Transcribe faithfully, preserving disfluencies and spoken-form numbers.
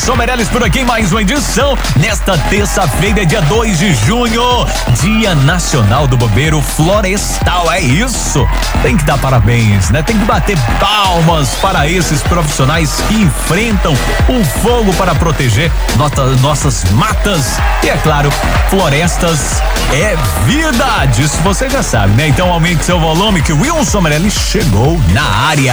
Wilson Meirelles por aqui em mais uma edição. Nesta terça-feira, dia dois de junho, Dia Nacional do Bombeiro Florestal. É isso. Tem que dar parabéns, né? Tem que bater palmas para esses profissionais que enfrentam o fogo para proteger nota, nossas matas e, é claro, florestas é vida. Disso você já sabe, né? Então aumente seu volume que o Wilson Meirelles chegou na área.